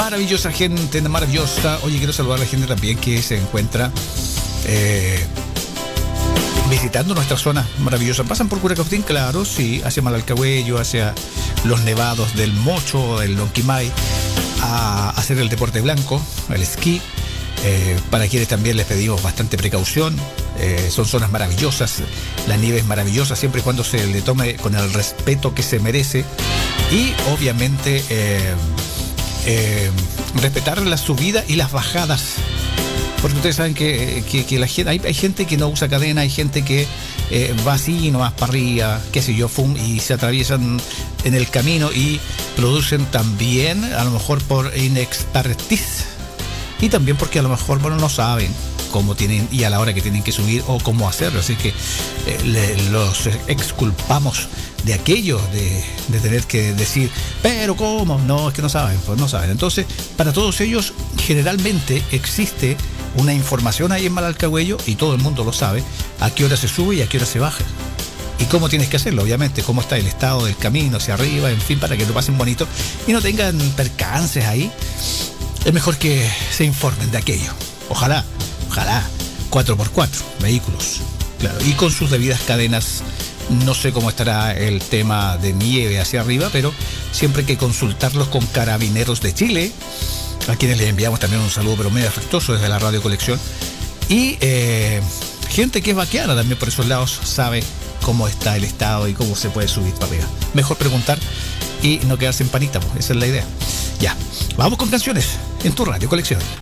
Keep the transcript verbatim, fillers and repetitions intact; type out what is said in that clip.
maravillosa gente, maravillosa. Oye, quiero saludar a la gente también que se encuentra eh, visitando nuestra zona maravillosa. Pasan por Curacautín, claro, sí, hacia Malalcahuello, hacia los nevados del Mocho, del Lonquimay, a hacer el deporte blanco, el esquí. Eh, para quienes también les pedimos bastante precaución. Eh, son zonas maravillosas, la nieve es maravillosa siempre y cuando se le tome con el respeto que se merece y obviamente eh, eh, respetar la subida y las bajadas, porque ustedes saben que, que, que la gente, hay, hay gente que no usa cadena, hay gente que eh, va así nomás para arriba, qué sé yo, fum, y se atraviesan en el camino y producen también, a lo mejor por inexpertise, y también porque a lo mejor, bueno, no saben cómo tienen y a la hora que tienen que subir o cómo hacerlo. Así que eh, le, los exculpamos de aquello, de, de tener que decir, pero ¿cómo? No, es que no saben, pues no saben. Entonces, para todos ellos, generalmente existe una información ahí en Malalcahuello, y todo el mundo lo sabe, a qué hora se sube y a qué hora se baja. Y cómo tienes que hacerlo, obviamente, cómo está el estado del camino hacia arriba, en fin, para que lo pasen bonito y no tengan percances ahí. Es mejor que se informen de aquello. Ojalá, ojalá, cuatro por cuatro vehículos, claro, y con sus debidas cadenas. No sé cómo estará el tema de nieve hacia arriba, pero siempre hay que consultarlos con Carabineros de Chile, a quienes les enviamos también un saludo pero medio afectuoso desde la Radio Colección. Y eh, gente que es vaqueana también por esos lados sabe cómo está el estado y cómo se puede subir para arriba. Mejor preguntar y no quedarse en panita, pues, esa es la idea. Ya, vamos con canciones en tu Radio Colección.